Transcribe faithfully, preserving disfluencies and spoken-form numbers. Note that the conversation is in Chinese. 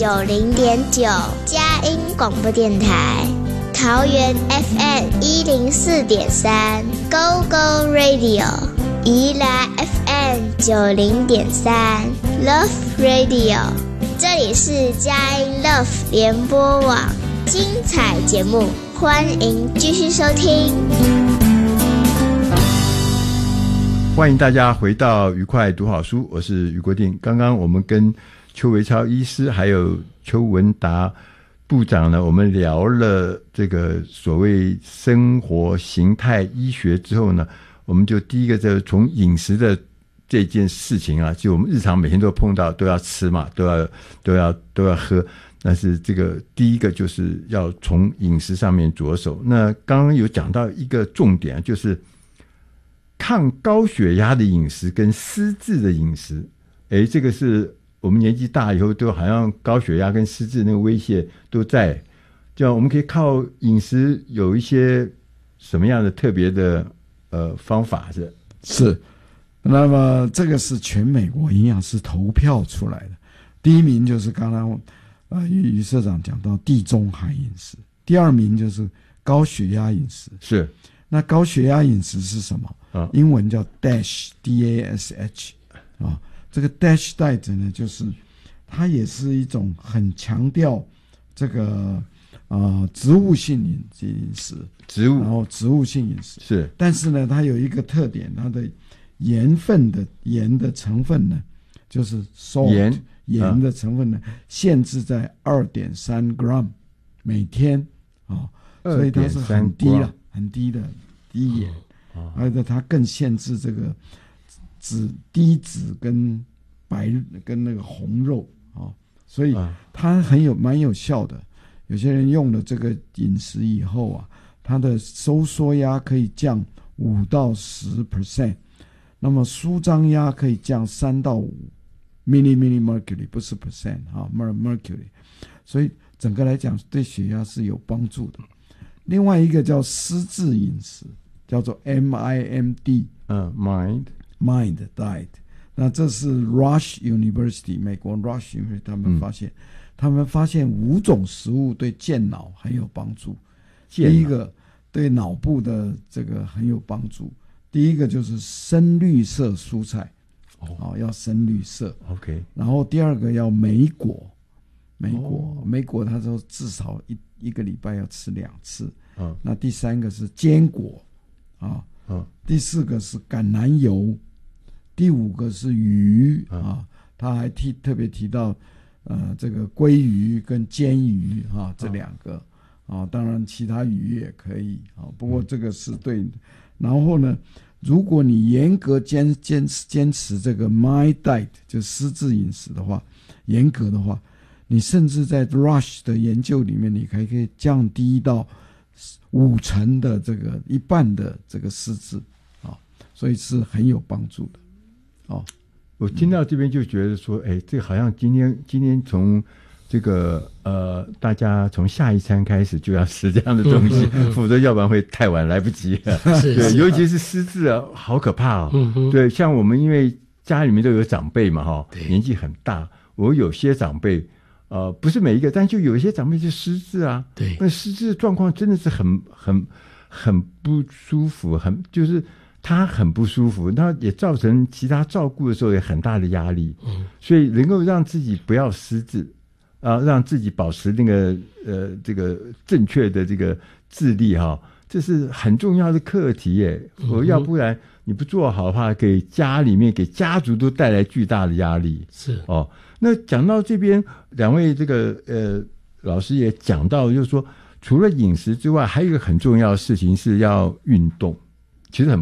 九零点九，佳音广播电台。桃园 F M 一零四点三 ，Go Go Radio。宜兰 F M 九零点三 ，Love Radio。这里是佳音 Love 联播网，精彩节目，欢迎继续收听。 欢迎大家回到愉快读好书，我是余国定。刚刚我们跟邱维超医师还有邱文达部长呢，我们聊了这个所谓生活形态医学之后呢，我们就第一个就是从饮食的这件事情啊，就我们日常每天都碰到，都要吃嘛，都要都要都要喝。但是这个第一个就是要从饮食上面着手。那刚刚有讲到一个重点，就是抗高血压的饮食跟失智的饮食。诶，这个是我们年纪大以后都好像高血压跟失智那个威胁都在，这样我们可以靠饮食有一些什么样的特别的呃方法是？ 是，那么这个是全美国营养师投票出来的，第一名就是刚刚呃于社长讲到地中海饮食，第二名就是高血压饮食。 是， 那高血压饮食是什么？啊、英文叫 DASH D A S H 啊。这个 DASH diet 呢，就是它也是一种很强调这个呃植物性饮食， 植物， 然后植物性饮食是， 但是呢，它有一个特点，它的盐分的盐的成分呢，就是 salt 盐盐的成分呢，啊、限制在 二点三 gram 每天啊、哦，所以它是很低了，很低的低盐，哦、而且它更限制这个。脂低脂跟白跟那个红肉啊、哦，所以它很有蛮有效的。有些人用了这个饮食以后啊，它的收缩压可以降五到十 percent， 那么舒张压可以降三到五 milli milli mercury， 不是 percent 啊 mercury， 所以整个来讲对血压是有帮助的。另外一个叫失智饮食，叫做 M I M D， 嗯 ，mind。 Mind Diet， 那这是 Rush University 美国 Rush University 他们发现，嗯、他们发现五种食物对健脑很有帮助。第一个对脑部的这个很有帮助，第一个就是深绿色蔬菜，哦，哦要深绿色 ，OK。 然后第二个要莓果，莓果，哦、莓果，他说至少一一个礼拜要吃两次。嗯，那第三个是坚果，啊。嗯，第四个是橄榄油，第五个是鱼、嗯、啊，他还提特别提到，呃，这个鲑鱼跟煎鱼啊这两个、嗯、啊，当然其他鱼也可以啊，不过这个是对的。然后呢，如果你严格坚坚持坚持这个 Mind Diet 就失智饮食的话，严格的话，你甚至在 Rush 的研究里面，你还可以降低到五成的这个一半的这个失智啊，所以是很有帮助的哦。 我听到这边就觉得说，哎，这好像今天今天从这个呃，大家从下一餐开始就要吃这样的东西，嗯、否则要不然会太晚来不及了。 是对，尤其是失智啊，好可怕哦。嗯、对，像我们因为家里面都有长辈嘛，哈，年纪很大，我有些长辈。呃，不是每一个，但就有一些长辈就失智啊。 对， 那失智的状况真的是很很很不舒服，很就是他很不舒服，那也造成其他照顾的时候也很大的压力。嗯，所以能够让自己不要失智啊、呃，让自己保持那个呃这个正确的这个智力哈、哦，这是很重要的课题耶。我、嗯、要不然你不做好的话，给家里面给家族都带来巨大的压力。 是哦。那讲到这边，两位这个呃老师也讲到，就是说除了饮食之外，还有一个很重要的事情是要运动。其实很